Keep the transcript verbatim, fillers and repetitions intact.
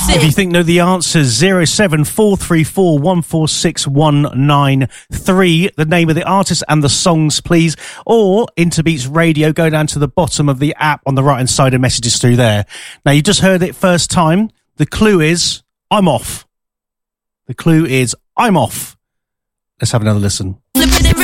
If you think know the answers, zero seven four three four one four six one nine three, the name of the artist and the songs, please. Or Interbeats Radio, go down to the bottom of the app on the right-hand side of messages through there. Now, you just heard it first time. The clue is, I'm off. The clue is, I'm off. Let's have another listen.